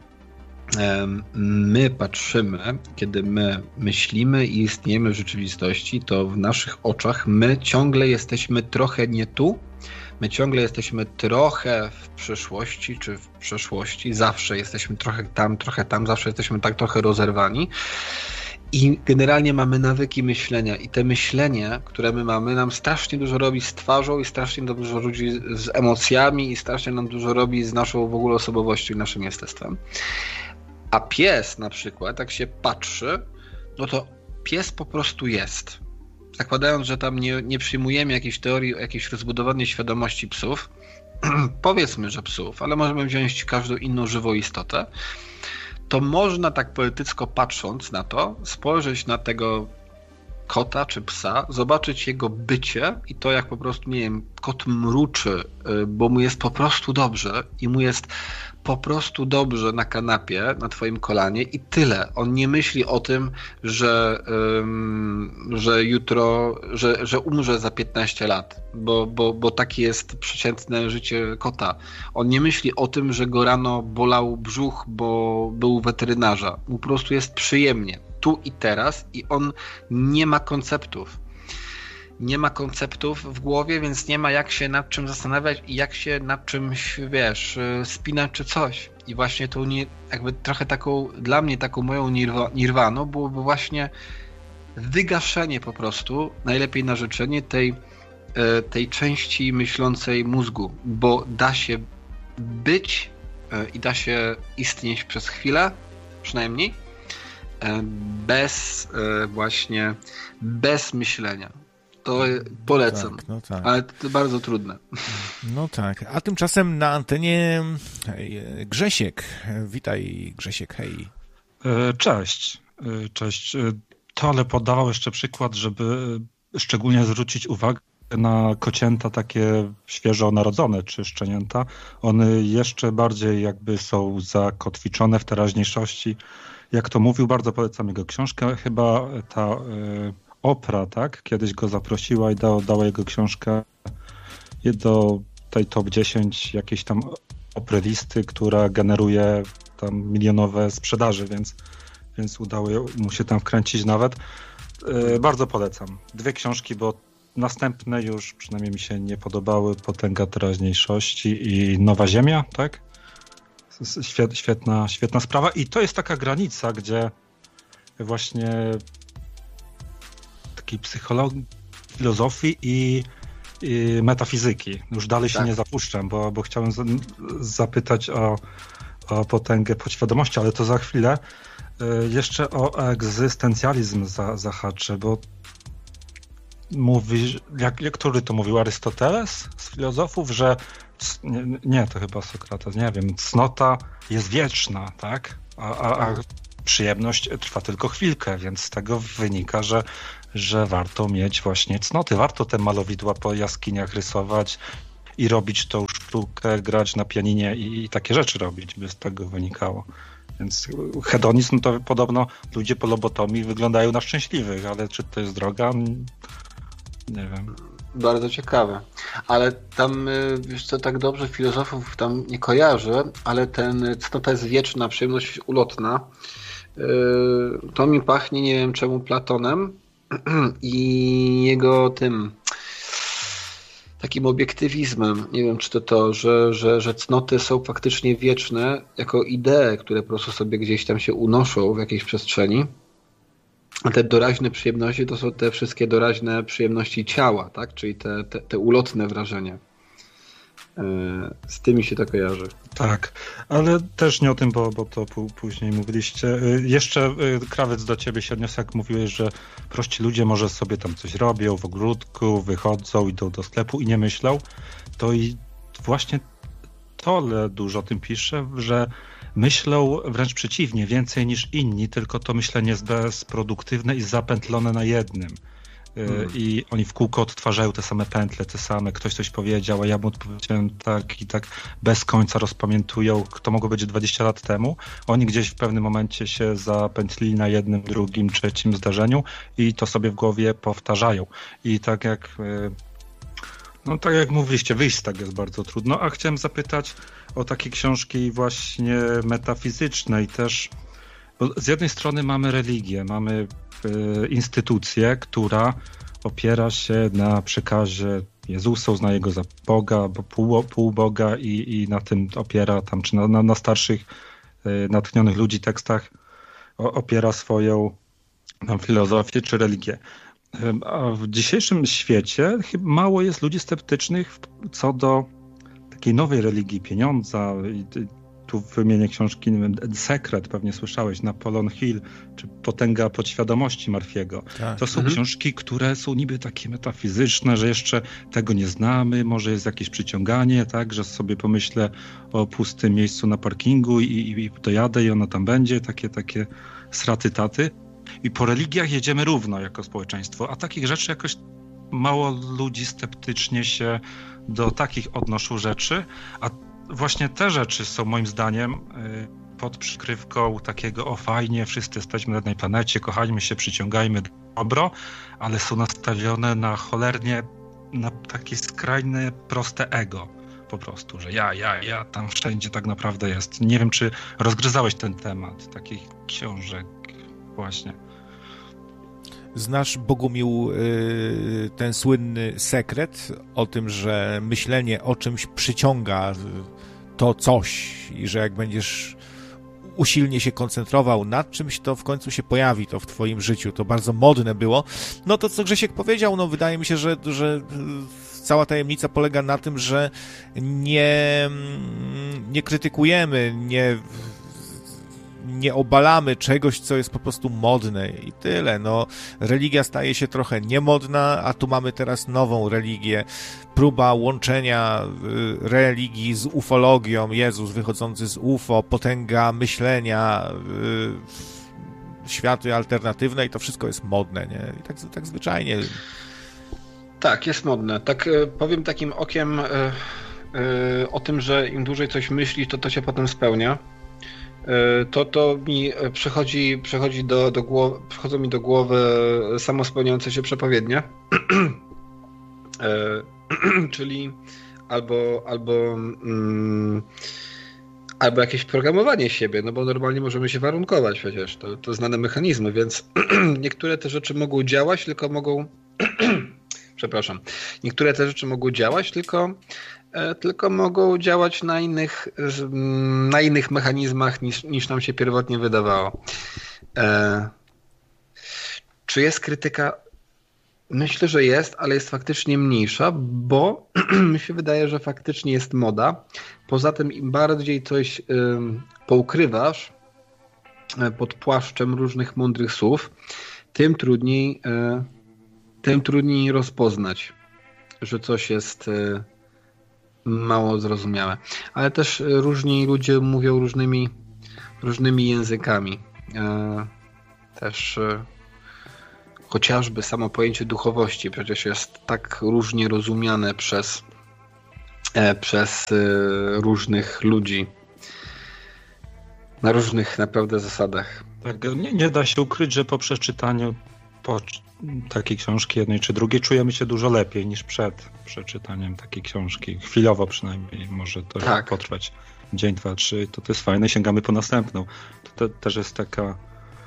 my patrzymy, kiedy my myślimy i istniejemy w rzeczywistości, to w naszych oczach my ciągle jesteśmy trochę nie tu, my ciągle jesteśmy trochę w przyszłości czy w przeszłości, zawsze jesteśmy trochę tam, zawsze jesteśmy tak trochę rozerwani. I generalnie mamy nawyki myślenia i te myślenie, które my mamy, nam strasznie dużo robi z twarzą i strasznie dużo robi z emocjami i strasznie nam dużo robi z naszą w ogóle osobowością i naszym jestestwem. A pies na przykład, jak się patrzy, no to pies po prostu jest. Zakładając, że tam nie przyjmujemy jakiejś teorii o jakiejś rozbudowanej świadomości psów, powiedzmy, że psów, ale możemy wziąć każdą inną żywą istotę, to można tak poetycko patrząc na to, spojrzeć na tego kota czy psa, zobaczyć jego bycie i to jak po prostu, nie wiem, kot mruczy, bo mu jest po prostu dobrze i mu jest po prostu dobrze na kanapie, na twoim kolanie i tyle. On nie myśli o tym, że jutro, że umrze za 15 lat, bo takie jest przeciętne życie kota. On nie myśli o tym, że go rano bolał brzuch, bo był u weterynarza. Po prostu jest przyjemnie, tu i teraz i on nie ma konceptów. Nie ma konceptów w głowie, więc nie ma jak się nad czym zastanawiać i jak się nad czymś, spinać czy coś. I właśnie to jakby trochę taką, dla mnie taką moją nirwaną byłoby właśnie wygaszenie po prostu, najlepiej na życzenie tej części myślącej mózgu, bo da się być i da się istnieć przez chwilę, przynajmniej, bez myślenia. To polecam, tak, no tak. Ale to bardzo trudne. No tak, a tymczasem na antenie Grzesiek. Witaj Grzesiek, hej. Cześć. Tolle podawał jeszcze przykład, żeby szczególnie zwrócić uwagę na kocięta takie świeżo narodzone czy szczenięta. One jeszcze bardziej jakby są zakotwiczone w teraźniejszości. Jak to mówił, bardzo polecam jego książkę. Chyba ta Oprah, tak? Kiedyś go zaprosiła i dała jego książkę do tej top 10 jakiejś tam Oprah listy, która generuje tam milionowe sprzedaży, więc udało mu się tam wkręcić nawet. Bardzo polecam. 2 książki, bo następne już przynajmniej mi się nie podobały. Potęga teraźniejszości i Nowa Ziemia, tak? Świetna sprawa. I to jest taka granica, gdzie właśnie takiej psychologii, filozofii i metafizyki. Już dalej się nie zapuszczam, bo chciałem zapytać o potęgę podświadomości, ale to za chwilę. Jeszcze o egzystencjalizm zahaczę, bo mówi, który to mówił, Arystoteles z filozofów, że nie, to chyba Sokrates, nie wiem, cnota jest wieczna, tak? A przyjemność trwa tylko chwilkę, więc z tego wynika, że warto mieć właśnie cnoty, warto te malowidła po jaskiniach rysować i robić tą sztukę, grać na pianinie i takie rzeczy robić, by z tego wynikało. Więc hedonizm to podobno ludzie po lobotomii wyglądają na szczęśliwych, ale czy to jest droga? Nie wiem. Bardzo ciekawe. Ale tam, wiesz co, tak dobrze filozofów tam nie kojarzę, ale cnota jest wieczna, przyjemność ulotna. To mi pachnie, nie wiem czemu, Platonem i jego tym takim obiektywizmem. Nie wiem, czy to, że cnoty są faktycznie wieczne jako idee, które po prostu sobie gdzieś tam się unoszą w jakiejś przestrzeni. A te doraźne przyjemności to są te wszystkie doraźne przyjemności ciała, tak? Czyli te ulotne wrażenia. Z tymi się to kojarzy. Tak, ale też nie o tym, bo to później mówiliście. Jeszcze, Krawiec, do ciebie się odniosę, jak mówiłeś, że prości ludzie może sobie tam coś robią w ogródku, wychodzą, idą do sklepu i nie myślą. To i właśnie Tolle dużo o tym pisze, że myślą wręcz przeciwnie, więcej niż inni, tylko to myślenie jest bezproduktywne i zapętlone na jednym. I oni w kółko odtwarzają te same pętle, te same, ktoś coś powiedział, a ja mu odpowiedziałem tak i tak bez końca rozpamiętują, to mogło być 20 lat temu. Oni gdzieś w pewnym momencie się zapętlili na jednym, drugim, trzecim zdarzeniu i to sobie w głowie powtarzają. I tak jak mówiliście, wyjść z tego jest bardzo trudno, a chciałem zapytać o takie książki właśnie metafizyczne i też, bo z jednej strony mamy religię, mamy instytucję, która opiera się na przekazie Jezusa, uznaje go za Boga, bo pół Boga i na tym opiera tam, czy na starszych natchnionych ludzi tekstach opiera swoją tam filozofię czy religię. A w dzisiejszym świecie chyba mało jest ludzi sceptycznych co do takiej nowej religii pieniądza. Tu wymienię książki, nie wiem, Sekret, pewnie słyszałeś, Napoleon Hill, czy Potęga podświadomości Murphy'ego. Tak. To są książki, które są niby takie metafizyczne, że jeszcze tego nie znamy, może jest jakieś przyciąganie, tak, że sobie pomyślę o pustym miejscu na parkingu i dojadę i ono tam będzie, takie sraty taty. I po religiach jedziemy równo jako społeczeństwo, a takich rzeczy jakoś mało ludzi sceptycznie się do takich odnoszą rzeczy, a właśnie te rzeczy są moim zdaniem pod przykrywką takiego fajnie, wszyscy jesteśmy na jednej planecie, kochajmy się, przyciągajmy dobro, ale są nastawione na cholernie, na takie skrajne, proste ego po prostu, że ja tam wszędzie tak naprawdę jest. Nie wiem, czy rozgryzałeś ten temat takich książek właśnie. Znasz, Bogumił, ten słynny sekret o tym, że myślenie o czymś przyciąga to coś i że jak będziesz usilnie się koncentrował nad czymś, to w końcu się pojawi to w twoim życiu. To bardzo modne było. No to, co Grzesiek powiedział, no wydaje mi się, że cała tajemnica polega na tym, że nie krytykujemy, nie obalamy czegoś, co jest po prostu modne i tyle. No, religia staje się trochę niemodna, a tu mamy teraz nową religię. Próba łączenia religii z ufologią, Jezus wychodzący z UFO, potęga myślenia, światy alternatywne i to wszystko jest modne, nie? I tak zwyczajnie. Tak, jest modne. Tak powiem takim okiem o tym, że im dłużej coś myślisz, to się potem spełnia. To mi przychodzą mi do głowy samospełniające się przepowiednie, czyli albo jakieś programowanie siebie, no bo normalnie możemy się warunkować przecież, to znane mechanizmy, więc niektóre te rzeczy mogą działać, tylko mogą niektóre te rzeczy mogą działać, tylko mogą działać na innych mechanizmach niż nam się pierwotnie wydawało. Czy jest krytyka? Myślę, że jest, ale jest faktycznie mniejsza, bo mi się wydaje, że faktycznie jest moda. Poza tym im bardziej coś poukrywasz, pod płaszczem różnych mądrych słów, tym trudniej rozpoznać, że coś jest mało zrozumiałe. Ale też różni ludzie mówią różnymi językami. Też chociażby samo pojęcie duchowości przecież jest tak różnie rozumiane przez różnych ludzi na różnych naprawdę zasadach. Tak, nie da się ukryć, że po przeczytaniu takiej książki jednej czy drugiej czujemy się dużo lepiej niż przed przeczytaniem takiej książki. Chwilowo przynajmniej może to potrwać dzień, 2, 3. To jest fajne, sięgamy po następną. To też jest taka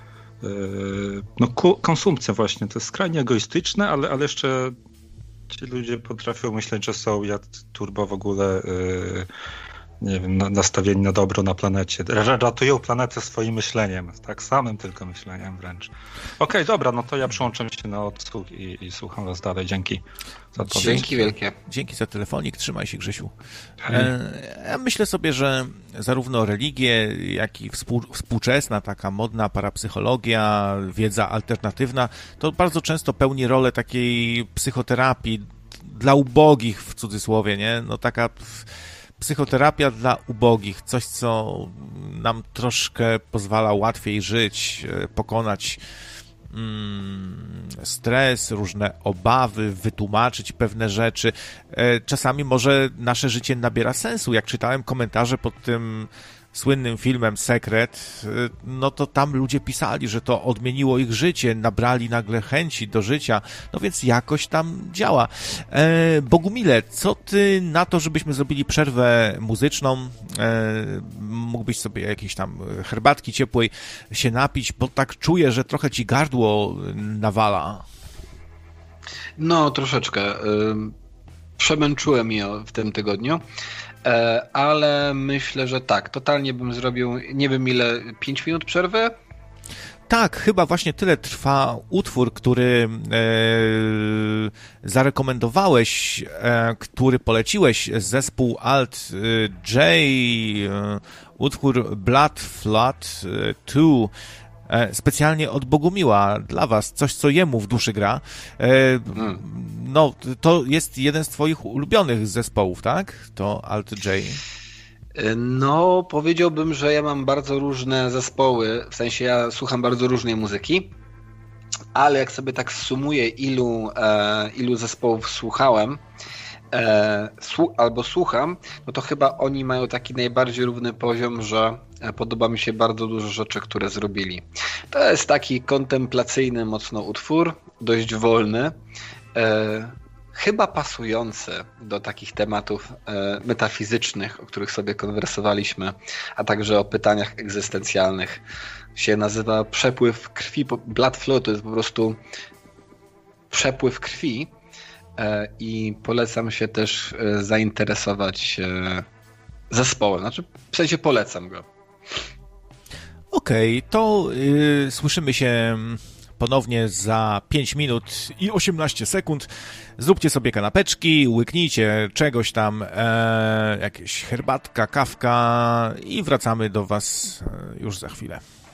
konsumpcja właśnie. To jest skrajnie egoistyczne, ale jeszcze ci ludzie potrafią myśleć, że są jak turbo w ogóle nie wiem, nastawieni na dobro na planecie. Ratują planetę swoim myśleniem. Tak samym tylko myśleniem wręcz. Okej, dobra, no to ja przyłączam się na odsłuch i słucham was dalej. Dzięki za to. Dzięki wielkie. Dzięki za telefonik. Trzymaj się, Grzesiu. Ja myślę sobie, że zarówno religie, jak i współczesna, taka modna parapsychologia, wiedza alternatywna, to bardzo często pełni rolę takiej psychoterapii dla ubogich, w cudzysłowie, nie? No taka psychoterapia dla ubogich, coś, co nam troszkę pozwala łatwiej żyć, pokonać stres, różne obawy, wytłumaczyć pewne rzeczy. Czasami może nasze życie nabiera sensu. Jak czytałem komentarze pod tym słynnym filmem Sekret, no to tam ludzie pisali, że to odmieniło ich życie, nabrali nagle chęci do życia, no więc jakoś tam działa. Bogumile, co ty na to, żebyśmy zrobili przerwę muzyczną? Mógłbyś sobie jakieś tam herbatki ciepłej się napić, bo tak czuję, że trochę ci gardło nawala. No, troszeczkę. Przemęczyłem je w tym tygodniu. Ale myślę, że tak. Totalnie bym zrobił, nie wiem ile, 5 minut przerwy? Tak, chyba właśnie tyle trwa utwór, który zarekomendowałeś, który poleciłeś, zespół Alt J, utwór Blood Flood 2, specjalnie od Bogumiła dla was, coś co jemu w duszy gra. No, to jest jeden z twoich ulubionych zespołów, tak? To Alt J. No, powiedziałbym, że ja mam bardzo różne zespoły, w sensie ja słucham bardzo różnej muzyki, ale jak sobie tak sumuję, ilu zespołów słuchałem albo słucham, no to chyba oni mają taki najbardziej równy poziom, że podoba mi się bardzo dużo rzeczy, które zrobili. To jest taki kontemplacyjny mocno utwór, dość wolny, chyba pasujący do takich tematów metafizycznych, o których sobie konwersowaliśmy, a także o pytaniach egzystencjalnych. Się nazywa przepływ krwi. Blood flow to jest po prostu przepływ krwi i polecam się też zainteresować zespołem. Znaczy, w sensie polecam go. Okej, to słyszymy się ponownie za 5 minut i 18 sekund. Zróbcie sobie kanapeczki, łyknijcie czegoś tam, jakieś herbatka, kawka i wracamy do was już za chwilę.